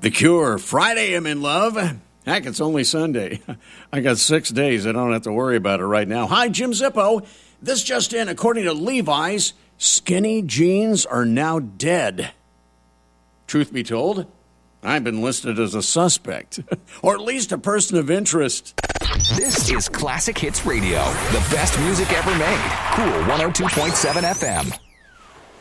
The Cure, Friday I'm in love. Heck, it's only Sunday. I got 6 days. I don't have to worry about it right now. Hi, Jim Zippo. This just in, according to Levi's, skinny jeans are now dead. Truth be told, I've been listed as a suspect, or at least a person of interest. This is Classic Hits Radio, the best music ever made. Cool 102.7 FM.